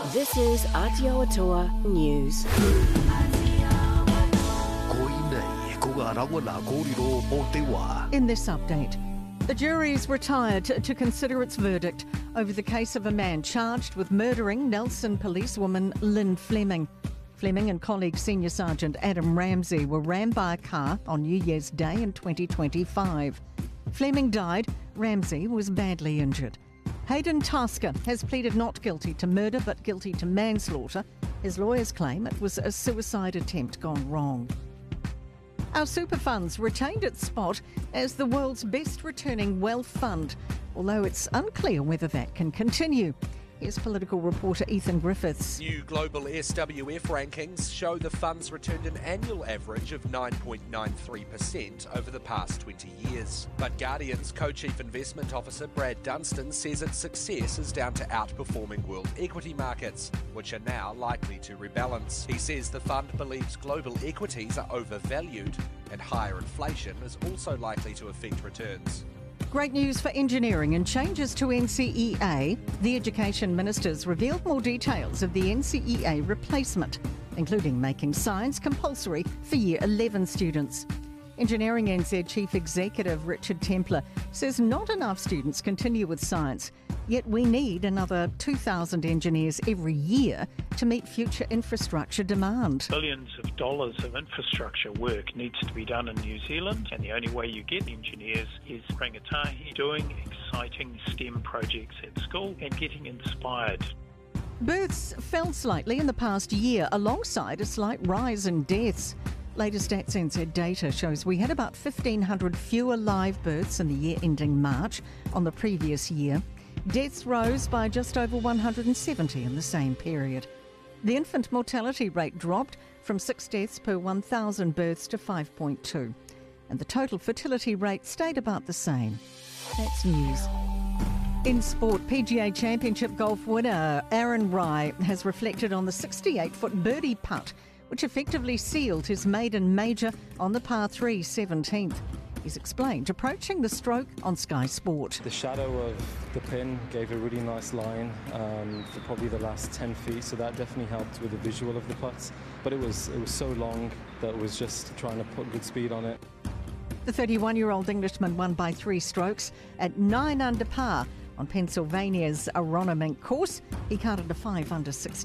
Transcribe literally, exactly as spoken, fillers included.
This is Aotearoa News. In this update, the jury's retired to consider its verdict over the case of a man charged with murdering Nelson policewoman Lynn Fleming. Fleming and colleague Senior Sergeant Adam Ramsey were rammed by a car on New Year's Day in twenty twenty-five. Fleming died. Ramsey was badly injured. Hayden Tasker has pleaded not guilty to murder but guilty to manslaughter. His lawyers claim it was a suicide attempt gone wrong. Our super funds retained its spot as the world's best returning wealth fund, although it's unclear whether that can continue. Here's political reporter Ethan Griffiths. New global S W F rankings show the funds returned an annual average of nine point nine three percent over the past twenty years. But Guardian's co-chief investment officer Brad Dunstan says its success is down to outperforming world equity markets, which are now likely to rebalance. He says the fund believes global equities are overvalued and higher inflation is also likely to affect returns. Great news for engineering and changes to N C E A. The Education Ministers revealed more details of the N C E A replacement, including making science compulsory for Year eleven students. Engineering N Z Chief Executive Richard Templer says not enough students continue with science, yet we need another two thousand engineers every year to meet future infrastructure demand. Billions of dollars of infrastructure work needs to be done in New Zealand, and the only way you get engineers is rangatahi doing exciting STEM projects at school and getting inspired. Births fell slightly in the past year alongside a slight rise in deaths. Latest Stats N Z data shows we had about fifteen hundred fewer live births in the year ending March on the previous year. Deaths rose by just over one hundred seventy in the same period. The infant mortality rate dropped from six deaths per one thousand births to five point two. And the total fertility rate stayed about the same. That's news. In sport, P G A Championship golf winner Aaron Rai has reflected on the sixty-eight foot birdie putt, which effectively sealed his maiden major on the par three seventeenth. He's explained approaching the stroke on Sky Sport. The shadow of the pin gave a really nice line um, for probably the last ten feet, so that definitely helped with the visual of the putts. But it was it was so long that it was just trying to put good speed on it. The thirty-one-year-old Englishman won by three strokes at nine under par on Pennsylvania's Aronimink course. He carded a five under sixteen.